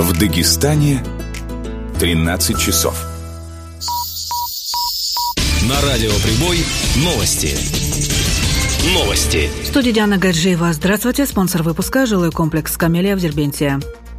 В Дагестане 13 часов. На радио «Прибой» новости. В студии Диана Гаджиева. Здравствуйте. Спонсор выпуска — жилой комплекс «Камелия» в Дербенте.